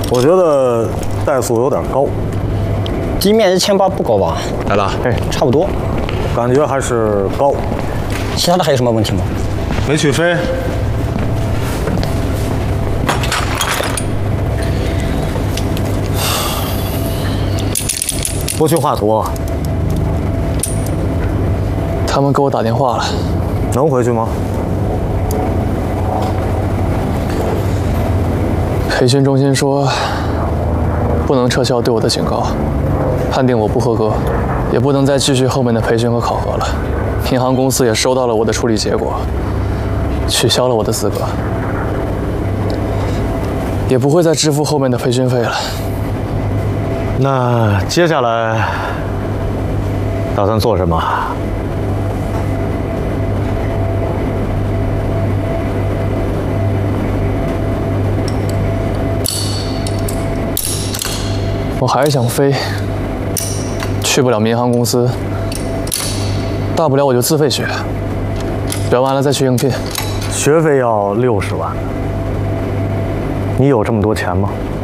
我觉得怠速有点高， 地面1800不高吧？ 来了， 哎，差不多。 感觉还是高。 其他的还有什么问题吗？ 没起飞。不去画图， 他们给我打电话了， 能回去吗？ 培训中心说不能撤销对我的警告，判定我不合格，也不能再继续后面的培训和考核了。民航公司也收到了我的处理结果，取消了我的资格，也不会再支付后面的培训费了。 那接下来打算做什么？ 我还是想飞，去不了民航公司，大不了我就自费学，学完了再去应聘。 学费要60万，你有这么多钱吗？